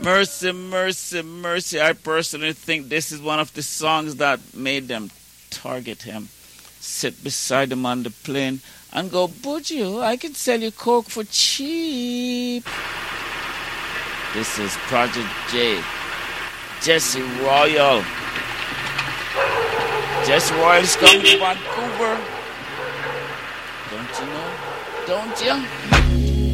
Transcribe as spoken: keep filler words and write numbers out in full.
Mercy, mercy, mercy. I personally think this is one of the songs that made them target him. Sit beside him on the plane and go, Buju, I can sell you coke for cheap. This is Project J. Jesse Royal. Jesse Royal's coming to Vancouver. Don't you know? Don't you?